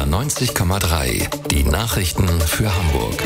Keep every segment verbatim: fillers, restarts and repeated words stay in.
neunzig Komma drei. Die Nachrichten für Hamburg.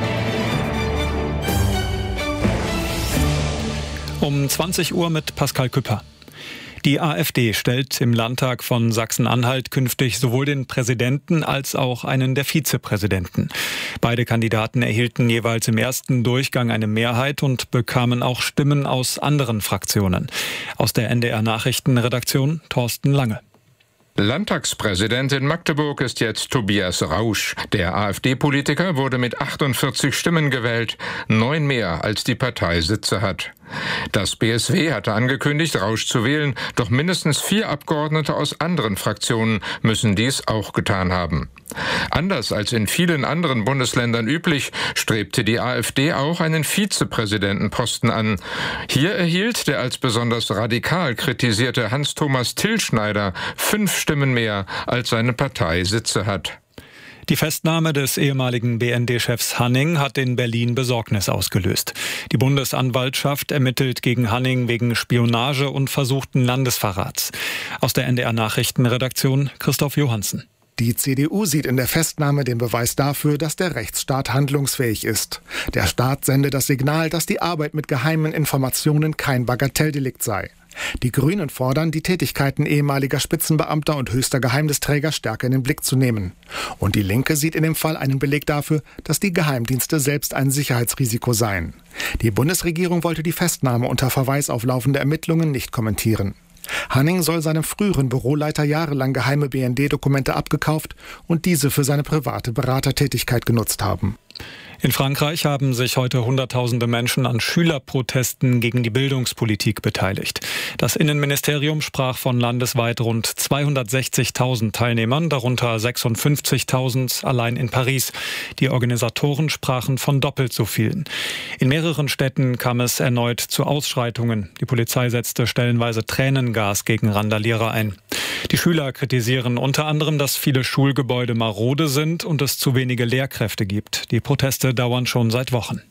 Um zwanzig Uhr mit Pascal Küpper. Die AfD stellt im Landtag von Sachsen-Anhalt künftig sowohl den Präsidenten als auch einen der Vizepräsidenten. Beide Kandidaten erhielten jeweils im ersten Durchgang eine Mehrheit und bekamen auch Stimmen aus anderen Fraktionen. Aus der N D R-Nachrichtenredaktion Thorsten Lange. Landtagspräsident in Magdeburg ist jetzt Tobias Rausch. Der AfD-Politiker wurde mit achtundvierzig Stimmen gewählt, neun mehr als die Partei Sitze hat. Das B S W hatte angekündigt, Rausch zu wählen, doch mindestens vier Abgeordnete aus anderen Fraktionen müssen dies auch getan haben. Anders als in vielen anderen Bundesländern üblich, strebte die AfD auch einen Vizepräsidentenposten an. Hier erhielt der als besonders radikal kritisierte Hans-Thomas Tillschneider fünf Stimmen mehr, als seine Partei Sitze hat. Die Festnahme des ehemaligen B N D-Chefs Hanning hat in Berlin Besorgnis ausgelöst. Die Bundesanwaltschaft ermittelt gegen Hanning wegen Spionage und versuchten Landesverrats. Aus der N D R-Nachrichtenredaktion Christoph Johansen. Die C D U sieht in der Festnahme den Beweis dafür, dass der Rechtsstaat handlungsfähig ist. Der Staat sende das Signal, dass die Arbeit mit geheimen Informationen kein Bagatelldelikt sei. Die Grünen fordern, die Tätigkeiten ehemaliger Spitzenbeamter und höchster Geheimnisträger stärker in den Blick zu nehmen. Und die Linke sieht in dem Fall einen Beleg dafür, dass die Geheimdienste selbst ein Sicherheitsrisiko seien. Die Bundesregierung wollte die Festnahme unter Verweis auf laufende Ermittlungen nicht kommentieren. Hanning soll seinem früheren Büroleiter jahrelang geheime B N D-Dokumente abgekauft und diese für seine private Beratertätigkeit genutzt haben. In Frankreich haben sich heute Hunderttausende Menschen an Schülerprotesten gegen die Bildungspolitik beteiligt. Das Innenministerium sprach von landesweit rund zweihundertsechzigtausend Teilnehmern, darunter sechsundfünfzigtausend allein in Paris. Die Organisatoren sprachen von doppelt so vielen. In mehreren Städten kam es erneut zu Ausschreitungen. Die Polizei setzte stellenweise Tränengas gegen Randalierer ein. Die Schüler kritisieren unter anderem, dass viele Schulgebäude marode sind und es zu wenige Lehrkräfte gibt. Die Proteste dauern schon seit Wochen.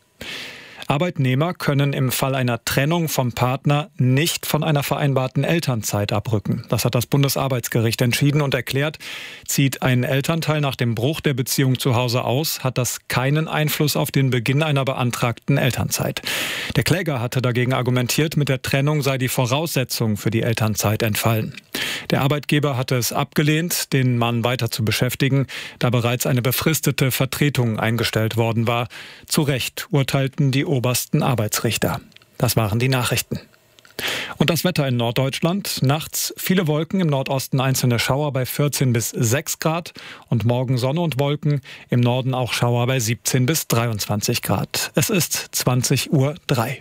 Arbeitnehmer können im Fall einer Trennung vom Partner nicht von einer vereinbarten Elternzeit abrücken. Das hat das Bundesarbeitsgericht entschieden und erklärt, zieht ein Elternteil nach dem Bruch der Beziehung zu Hause aus, hat das keinen Einfluss auf den Beginn einer beantragten Elternzeit. Der Kläger hatte dagegen argumentiert, mit der Trennung sei die Voraussetzung für die Elternzeit entfallen. Der Arbeitgeber hatte es abgelehnt, den Mann weiter zu beschäftigen, da bereits eine befristete Vertretung eingestellt worden war. Zu Recht urteilten die obersten Arbeitsrichter. Das waren die Nachrichten. Und das Wetter in Norddeutschland. Nachts viele Wolken, im Nordosten einzelne Schauer bei vierzehn bis sechs Grad und morgen Sonne und Wolken, im Norden auch Schauer bei siebzehn bis dreiundzwanzig Grad. Es ist zwanzig Uhr drei.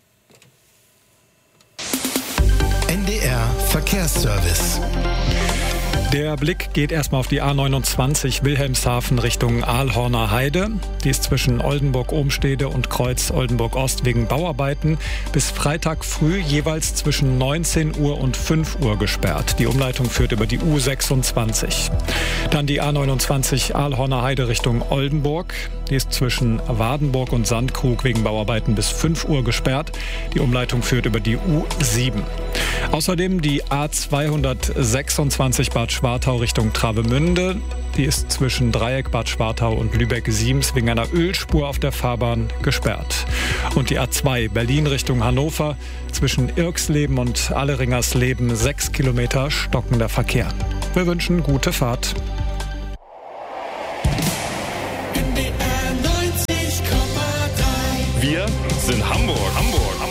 N D R Verkehrsservice. Der Blick geht erstmal auf die A neunundzwanzig Wilhelmshaven Richtung Aalhorner Heide. Die ist zwischen Oldenburg-Ohmstede und Kreuz Oldenburg-Ost wegen Bauarbeiten bis Freitag früh jeweils zwischen neunzehn Uhr und fünf Uhr gesperrt. Die Umleitung führt über die U sechsundzwanzig. Dann die A neunundzwanzig Aalhorner Heide Richtung Oldenburg. Die ist zwischen Wadenburg und Sandkrug wegen Bauarbeiten bis fünf Uhr gesperrt. Die Umleitung führt über die U sieben. Außerdem die A zweihundertsechsundzwanzig Bad Schwartau Richtung Travemünde. Die ist zwischen Dreieck Bad Schwartau und Lübeck-Siems wegen einer Ölspur auf der Fahrbahn gesperrt. Und die A zwei Berlin Richtung Hannover zwischen Irxleben und Alleringersleben sechs Kilometer stockender Verkehr. Wir wünschen gute Fahrt. Wir sind Hamburg. Hamburg.